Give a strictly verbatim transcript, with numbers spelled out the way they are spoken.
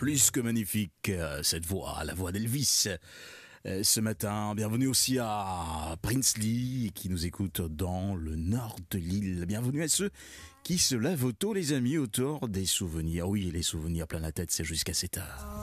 Plus que magnifique, euh, cette voix, la voix d'Elvis. Euh, ce matin, bienvenue aussi à Princely qui nous écoute dans le nord de l'île. Bienvenue à ceux qui se lèvent tôt, les amis, autour des souvenirs. Oui, les souvenirs plein la tête, c'est jusqu'à sept heures.